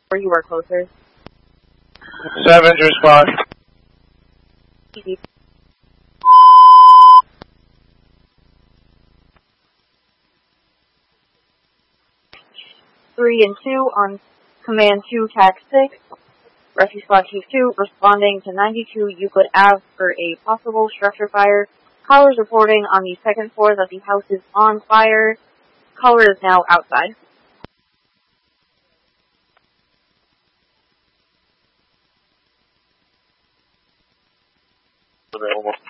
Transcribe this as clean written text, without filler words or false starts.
where you are closer. 7 to respond. Easy. Three and 2 on Command 2 TAC 6. Rescue Squad Chief 2 responding to 92 Euclid Ave for a possible structure fire. Callers reporting on the second floor that the house is on fire. Caller is now outside. Available.